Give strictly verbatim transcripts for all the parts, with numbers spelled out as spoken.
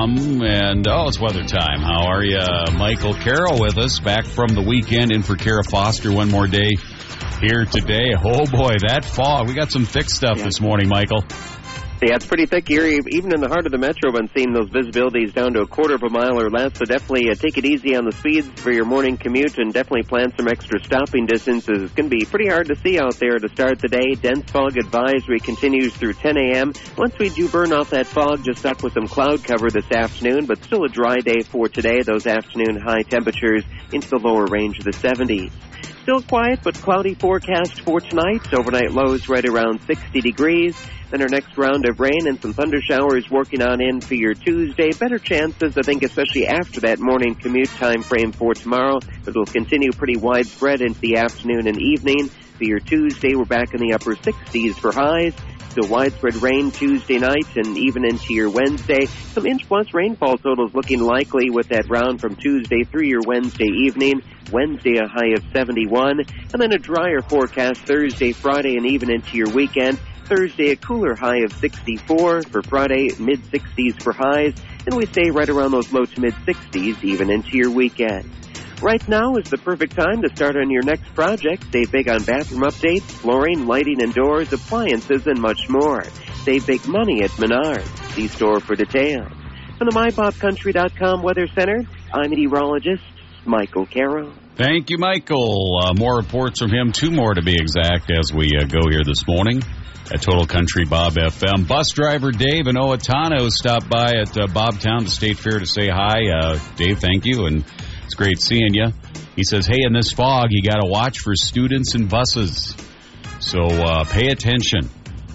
com. And, oh, it's weather time. How are you? Michael Carroll with us, back from the weekend, in for Kara Foster one more day here today. Oh, boy, that fog. We got some thick stuff yeah. this morning, Michael. Yeah, it's pretty thick here, even in the heart of the metro. I've been seeing those visibilities down to a quarter of a mile or less, so definitely uh, take it easy on the speeds for your morning commute and definitely plan some extra stopping distances. It's going to be pretty hard to see out there to start the day. Dense fog advisory continues through ten a.m. Once we do burn off that fog, just stuck with some cloud cover this afternoon, but still a dry day for today. Those afternoon high temperatures into the lower range of the seventies. Still quiet but cloudy forecast for tonight. Overnight lows right around sixty degrees. Then our next round of rain and some thunder showers working on in for your Tuesday. Better chances, I think, especially after that morning commute time frame for tomorrow. It will continue pretty widespread into the afternoon and evening. For your Tuesday, we're back in the upper sixties for highs. Still widespread rain Tuesday night and even into your Wednesday. Some inch-plus rainfall totals looking likely with that round from Tuesday through your Wednesday evening. Wednesday, a high of seventy-one. And then a drier forecast Thursday, Friday, and even into your weekend. Thursday, a cooler high of sixty-four. For Friday, mid-sixties for highs. And we stay right around those low to mid-sixties even into your weekend. Right now is the perfect time to start on your next project. Save big on bathroom updates, flooring, lighting and doors, appliances, and much more. Save big money at Menards. See store for details. From the my bob country dot com Weather Center, I'm meteorologist Michael Carroll. Thank you, Michael. Uh, more reports from him, two more to be exact, as we uh, go here this morning at Total Country Bob F M. Bus driver Dave in Owatonna stopped by at uh, Bobtown, the State Fair, to say hi. Uh, Dave, thank you, and it's great seeing you. He says, hey, in this fog, you got to watch for students and buses. So uh, pay attention.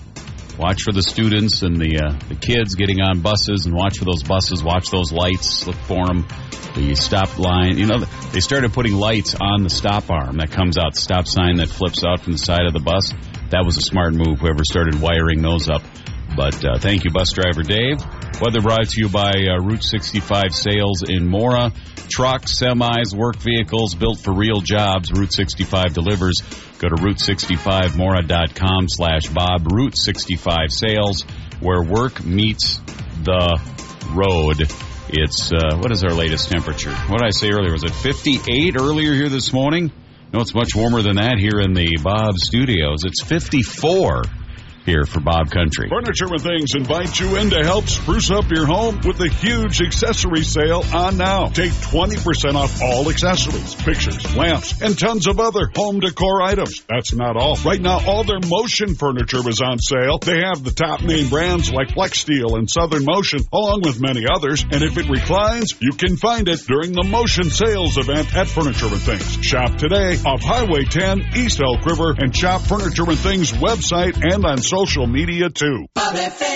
Watch for the students and the uh, the kids getting on buses, and watch for those buses. Watch those lights. Look for them. The stop line. You know, they started putting lights on the stop arm that comes out, the stop sign that flips out from the side of the bus. That was a smart move, whoever started wiring those up. But uh, thank you, bus driver Dave. Weather brought to you by uh, Route sixty-five Sales in Mora. Trucks, semis, work vehicles built for real jobs. Route sixty-five delivers. Go to route sixty-five mora dot com slash Bob. Route sixty-five Sales, where work meets the road. It's, uh, what is our latest temperature? What did I say earlier? Was it fifty-eight earlier here this morning? No, it's much warmer than that here in the Bob Studios. It's fifty-four here for Bob Country. Furniture and Things invites you in to help spruce up your home with a huge accessory sale on now. Take twenty percent off all accessories, pictures, lamps, and tons of other home decor items. That's not all. Right now, all their Motion furniture is on sale. They have the top name brands like Flex Steel and Southern Motion, along with many others. And if it reclines, you can find it during the Motion sales event at Furniture and Things. Shop today off Highway ten, East Elk River, and shop Furniture and Things website and on social media too.